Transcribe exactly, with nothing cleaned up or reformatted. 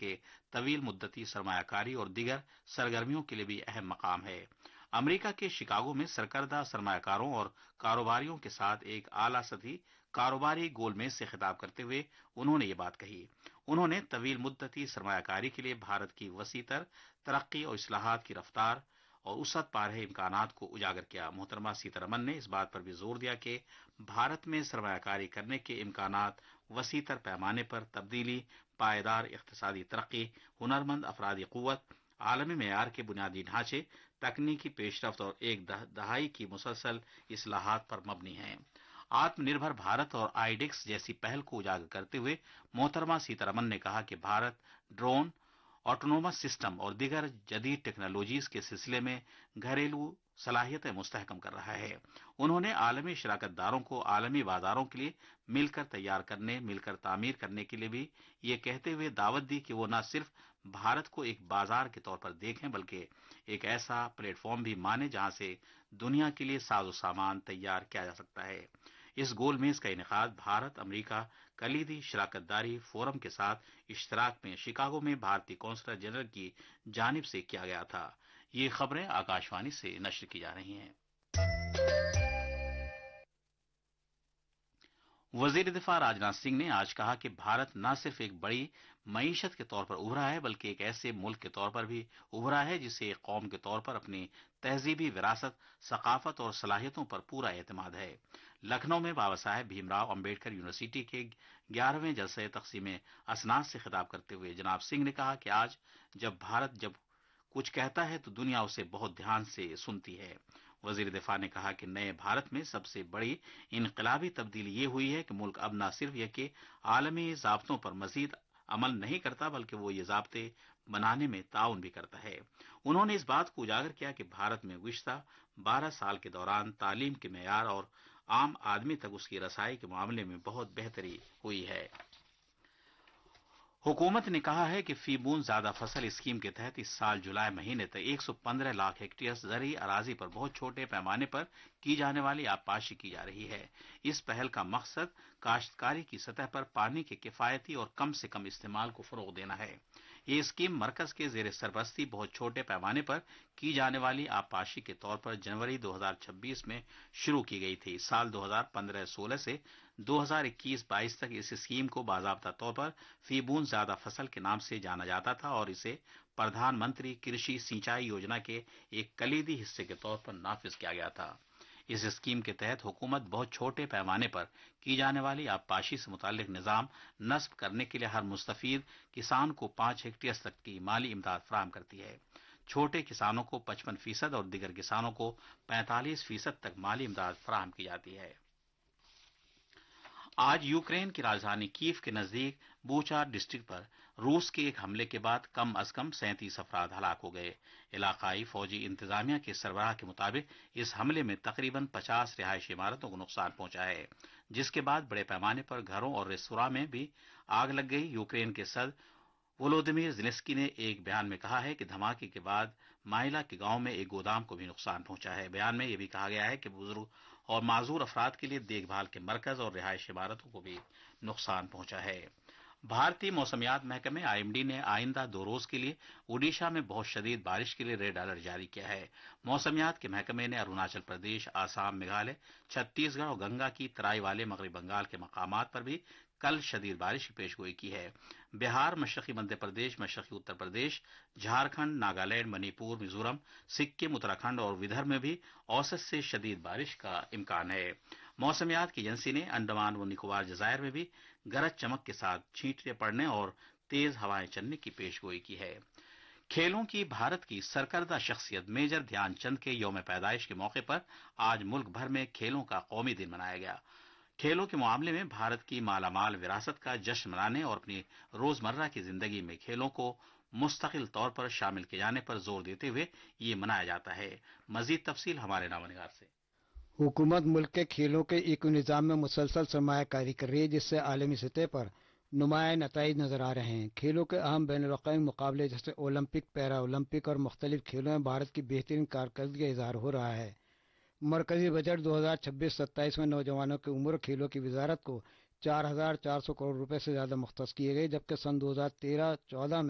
بلکہ طویل مدتی سرمایہ کاری اور دیگر سرگرمیوں کے لیے بھی اہم مقام ہے۔ امریکہ کے شکاگو میں سرکردہ سرمایہ کاروں اور کاروباریوں کے ساتھ ایک اعلیٰ سطحی کاروباری گول میز سے خطاب کرتے ہوئے انہوں نے یہ بات کہی۔ انہوں نے طویل مدتی سرمایہ کاری کے لیے بھارت کی وسیع تر ترقی اور اصلاحات کی رفتار اور وسعت پارہے امکانات کو اجاگر کیا۔ محترمہ سیتارمن نے اس بات پر بھی زور دیا کہ بھارت میں سرمایہ کاری کرنے کے امکانات وسیع تر پیمانے پر تبدیلی، پائیدار اقتصادی ترقی، ہنرمند افرادی قوت، عالمی معیار کے بنیادی ڈھانچے، تکنیکی پیش رفت اور ایک دہائی کی مسلسل اصلاحات پر مبنی ہیں۔ آتم نربھر بھارت اور آئی ڈیکس جیسی پہل کو اجاگر کرتے ہوئے محترمہ سیتارمن نے کہا کہ بھارت ڈرون، آٹونومس سسٹم اور دیگر جدید ٹیکنالوجیز کے سلسلے میں گھریلو صلاحیتیں مستحکم کر رہا ہے۔ انہوں نے عالمی شراکت داروں کو عالمی بازاروں کے لیے مل کر تیار کرنے، مل کر تعمیر کرنے کے لیے بھی یہ کہتے ہوئے دعوت دی کہ وہ نہ صرف بھارت کو ایک بازار کے طور پر دیکھیں بلکہ ایک ایسا پلیٹ فارم بھی مانیں جہاں سے دنیا کے لیے ساز و سامان تیار کیا جا سکتا ہے۔ اس گول میز کا انعقاد بھارت امریکہ کلیدی شراکت داری فورم کے ساتھ اشتراک میں شکاگو میں بھارتی قونصلر جنرل کی جانب سے کیا گیا تھا۔ یہ خبریں آکاشوانی سے نشر کی جا رہی ہیں۔ وزیر دفاع راجناتھ سنگھ نے آج کہا کہ بھارت نہ صرف ایک بڑی معیشت کے طور پر ابھرا ہے بلکہ ایک ایسے ملک کے طور پر بھی ابھرا ہے جسے ایک قوم کے طور پر اپنی تہذیبی وراثت، ثقافت اور صلاحیتوں پر پورا اعتماد ہے۔ لکھنؤ میں بابا صاحب بھیم راؤ امبیڈکر یونیورسٹی کے گیارہویں جلسہ تقسیم اسناد سے خطاب کرتے ہوئے جناب سنگھ نے کہا کہ آج جب بھارت جب کچھ کہتا ہے تو دنیا اسے بہت دھیان سے سنتی ہے۔ وزیر دفاع نے کہا کہ نئے بھارت میں سب سے بڑی انقلابی تبدیلی یہ ہوئی ہے کہ ملک اب نہ صرف یہ کہ عالمی ضابطوں پر مزید عمل نہیں کرتا بلکہ وہ یہ ضابطے بنانے میں تعاون بھی کرتا ہے۔ انہوں نے اس بات کو اجاگر کیا کہ بھارت میں گزشتہ بارہ سال کے دوران تعلیم کے معیار اور عام آدمی تک اس کی رسائی کے معاملے میں بہت بہتری ہوئی ہے۔ حکومت نے کہا ہے کہ فی بوند زیادہ فصل اسکیم کے تحت اس سال جولائی مہینے تک ایک سو پندرہ لاکھ ہیکٹیئر زرعی اراضی پر بہت چھوٹے پیمانے پر کی جانے والی آبپاشی کی جا رہی ہے۔ اس پہل کا مقصد کاشتکاری کی سطح پر پانی کے کفایتی اور کم سے کم استعمال کو فروغ دینا ہے۔ یہ اسکیم مرکز کے زیر سرپرستی بہت چھوٹے پیمانے پر کی جانے والی آبپاشی کے طور پر جنوری دو ہزار چھبیس میں شروع کی گئی تھی۔ سال دو ہزار پندرہ سولہ سے دو ہزار اکیس بائیس تک اس اسکیم کو باضابطہ طور پر فی بوند زیادہ فصل کے نام سے جانا جاتا تھا اور اسے پردھان منتری کرشی سینچائی یوجنا کے ایک کلیدی حصے کے طور پر نافذ کیا گیا تھا۔ اس اسکیم کے تحت حکومت بہت چھوٹے پیمانے پر کی جانے والی آبپاشی سے متعلق نظام نصب کرنے کے لیے ہر مستفید کسان کو پانچ ہیکٹیئر تک کی مالی امداد فراہم کرتی ہے۔ چھوٹے کسانوں کو پچپن فیصد اور دیگر کسانوں کو پینتالیس فیصد تک مالی امداد فراہم کی جاتی ہے۔ آج یوکرین کی راجدھانی کیف کے نزدیک بوچا ڈسٹرکٹ پر روس کے ایک حملے کے بعد کم از کم سینتیس افراد ہلاک ہو گئے۔ علاقائی فوجی انتظامیہ کے سربراہ کے مطابق اس حملے میں تقریباً پچاس رہائشی عمارتوں کو نقصان پہنچا ہے، جس کے بعد بڑے پیمانے پر گھروں اور ریستوراں میں بھی آگ لگ گئی۔ یوکرین کے صدر ولودیمیر زیلنسکی نے ایک بیان میں کہا ہے کہ دھماکے کے بعد مائلا کے گاؤں میں ایک گودام کو بھی نقصان پہنچا ہے۔ بیان میں یہ بھی کہا گیا ہے کہ بزرگ اور معذور افراد کے لیے دیکھ بھال کے مرکز اور رہائشی عمارتوں کو بھی نقصان پہنچا ہے۔ بھارتی موسمیات محکمے آئی ایم ڈی نے آئندہ دو روز کے لیے اڈیشہ میں بہت شدید بارش کے لیے ریڈ الرٹ جاری کیا ہے۔ موسمیات کے محکمے نے اروناچل پردیش، آسام، میگھالیہ، چھتیس گڑھ اور گنگا کی ترائی والے مغربی بنگال کے مقامات پر بھی کل شدید بارش کی پیشگوئی کی ہے۔ بہار، مشرقی مدھیہ پردیش، مشرقی اتر پردیش، جھارکھنڈ، ناگالینڈ، منی پور، میزورم، سکم، اتراکھنڈ اور ودربھ میں بھی اوسط سے شدید بارش کا امکان ہے۔ موسمیات کی ایجنسی نے انڈمان و نکوبار جزائر میں بھی گرج چمک کے ساتھ چھینٹیں پڑنے اور تیز ہوائیں چلنے کی پیشگوئی کی ہے۔ کھیلوں کی بھارت کی سرکردہ شخصیت میجر دھیان چند کے یوم پیدائش کے موقع پر آج ملک بھر میں کھیلوں کا قومی دن منایا گیا۔ کھیلوں کے معاملے میں بھارت کی مالا مال وراثت کا جشن منانے اور اپنی روزمرہ کی زندگی میں کھیلوں کو مستقل طور پر شامل کیے جانے پر زور دیتے ہوئے یہ منایا جاتا ہے۔ مزید تفصیل ہمارے نامہ نگار سے۔ حکومت ملک کے کھیلوں کے ایکو نظام میں مسلسل سرمایہ کاری کر رہی ہے، جس سے عالمی سطح پر نمایاں نتائج نظر آ رہے ہیں۔ کھیلوں کے اہم بین الاقوامی مقابلے جیسے اولمپک، پیرا اولمپک اور مختلف کھیلوں میں بھارت کی بہترین کارکردگی کا اظہار ہو رہا ہے۔ مرکزی بجٹ دو ہزار چھبیس ستائیس میں نوجوانوں کی امور کھیلوں کی وزارت کو چار ہزار چار سو کروڑ روپے سے زیادہ مختص کیے گئے، جبکہ سن دو ہزار تیرہ چودہ میں